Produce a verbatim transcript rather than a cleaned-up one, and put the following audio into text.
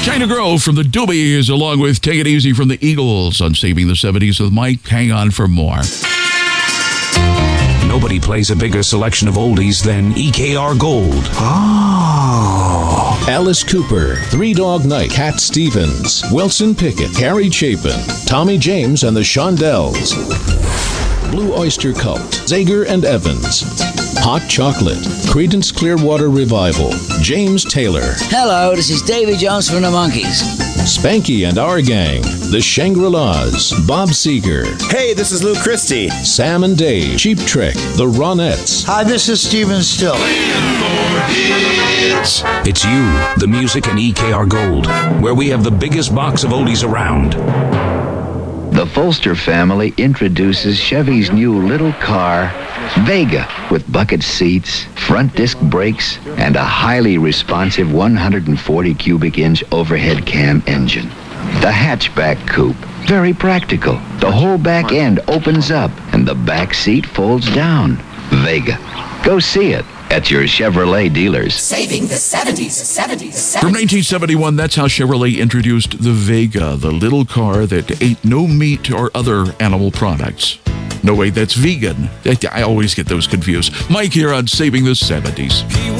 China Grove from the Doobies, along with Take It Easy from the Eagles on Saving the seventies with Mike. Hang on for more. Nobody plays a bigger selection of oldies than E K R Gold. Oh. Alice Cooper, Three Dog Night, Cat Stevens, Wilson Pickett, Carrie Chapin, Tommy James and the Shondells, Blue Oyster Cult, Zager and Evans, Hot Chocolate, Creedence Clearwater Revival, James Taylor. Hello, this is Davy Jones from the Monkees. Spanky and Our Gang, the Shangri-Las, Bob Seger. Hey, this is Lou Christie. Sam and Dave, Cheap Trick, the Ronettes. Hi, this is Steven Still. It's you, the music, and E K R Gold, where we have the biggest box of oldies around. The Folster family introduces Chevy's new little car, Vega, with bucket seats, front disc brakes, and a highly responsive one hundred forty cubic inch overhead cam engine. The hatchback coupe, very practical. The whole back end opens up, and the back seat folds down. Vega. Go see it at your Chevrolet dealers. Saving the seventies, seventies, seventies. From nineteen seventy-one, that's how Chevrolet introduced the Vega, the little car that ate no meat or other animal products. No, wait, that's vegan. I always get those confused. Mike here on Saving the seventies.